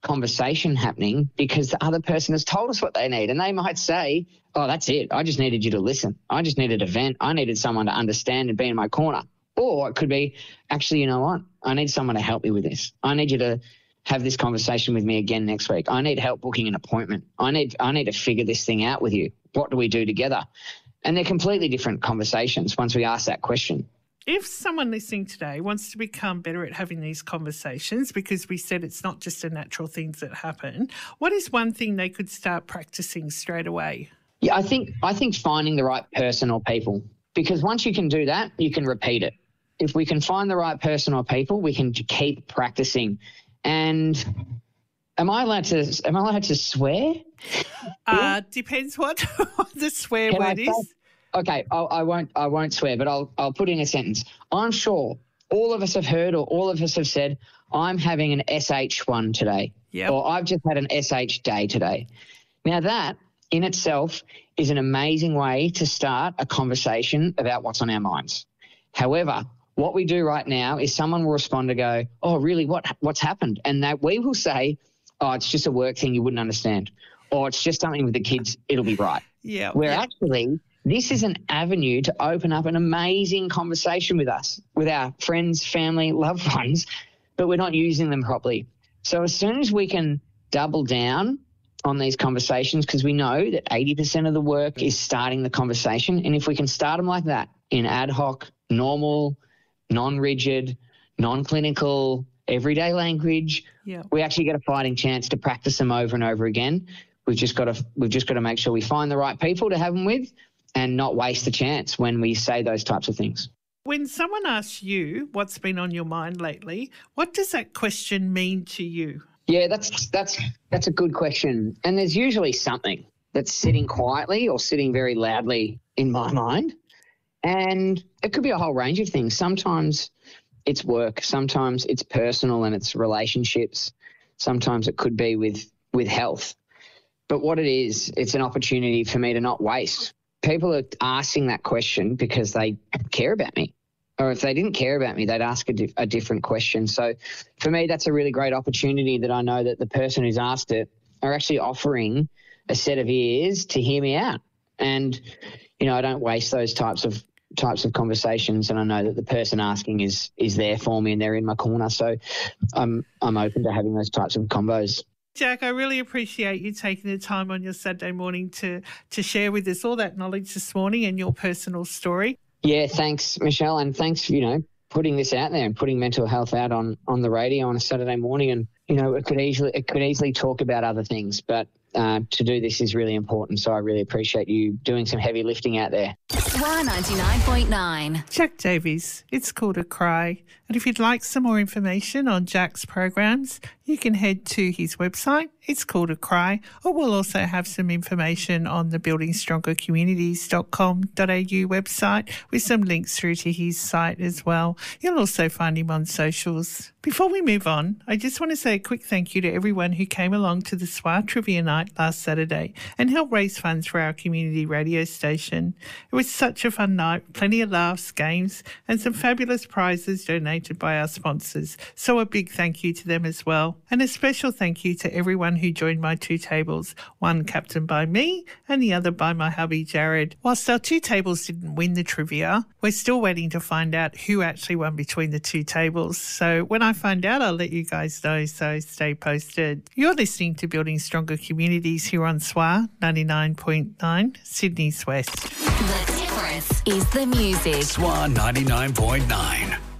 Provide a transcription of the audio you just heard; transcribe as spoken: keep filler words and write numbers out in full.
conversation happening because the other person has told us what they need. And they might say, oh, that's it. I just needed you to listen. I just needed a vent. I needed someone to understand and be in my corner. Or it could be, actually, you know what? I need someone to help me with this. I need you to have this conversation with me again next week. I need help booking an appointment. I need I need to figure this thing out with you. What do we do together? And they're completely different conversations once we ask that question. If someone listening today wants to become better at having these conversations, because we said it's not just a natural things that happen, what is one thing they could start practicing straight away? Yeah, I think I think finding the right person or people, because once you can do that, you can repeat it. If we can find the right person or people, we can keep practicing. And am I allowed to am I allowed to swear? Uh, depends what the swear Can word I is. Okay, I'll, I won't. I won't swear, but I'll. I'll put in a sentence. I'm sure all of us have heard, or all of us have said, "I'm having an S H one today," Yep. or "I've just had an S H day today." Now that in itself is an amazing way to start a conversation about what's on our minds. However, what we do right now is someone will respond to go, "Oh, really? What? What's happened?" And that we will say, "Oh, it's just a work thing you wouldn't understand," or "It's just something with the kids. It'll be right." Yeah. Where yep. actually, this is an avenue to open up an amazing conversation with us, with our friends, family, loved ones, but we're not using them properly. So as soon as we can double down on these conversations, because we know that eighty percent of the work is starting the conversation, and if we can start them like that in ad hoc, normal, non-rigid, non-clinical, everyday language, Yep. we actually get a fighting chance to practice them over and over again. We've just got to we've just got to make sure we find the right people to have them with, and not waste the chance when we say those types of things. When someone asks you what's been on your mind lately, what does that question mean to you? Yeah, that's that's that's a good question. And there's usually something that's sitting quietly or sitting very loudly in my mind. And it could be a whole range of things. Sometimes it's work. Sometimes it's personal and it's relationships. Sometimes it could be with, with health. But what it is, it's an opportunity for me to not waste. People are asking that question because they care about me. Or if they didn't care about me, they'd ask a, di- a different question. So for me, that's a really great opportunity that I know that the person who's asked it are actually offering a set of ears to hear me out. And, you know, I don't waste those types of types of conversations, and I know that the person asking is is there for me and they're in my corner. So I'm I'm open to having those types of combos. Jack, I really appreciate you taking the time on your Saturday morning to, to share with us all that knowledge this morning and your personal story. Yeah, thanks, Michelle, and thanks for, you know, putting this out there and putting mental health out on, on the radio on a Saturday morning. And, you know, it could easily it could easily talk about other things, but uh, to do this is really important. So I really appreciate you doing some heavy lifting out there. one ninety-nine point nine. Jack Davies, It's Cool to Cry. And if you'd like some more information on Jack's programs, you can head to his website, It's Cool to Cry, or we'll also have some information on the building stronger communities dot com dot a u website with some links through to his site as well. You'll also find him on socials. Before we move on, I just want to say a quick thank you to everyone who came along to the S W A Trivia Night last Saturday and helped raise funds for our community radio station. It was such a fun night, plenty of laughs, games, and some fabulous prizes donated by our sponsors. So a big thank you to them as well. And a special thank you to everyone who joined my two tables, one captained by me and the other by my hubby Jared. Whilst our two tables didn't win the trivia, we're still waiting to find out who actually won between the two tables. So when I find out, I'll let you guys know, so stay posted. You're listening to Building Stronger Communities here on S W A ninety-nine point nine, Sydney's West. The difference is the music. S W A ninety-nine point nine.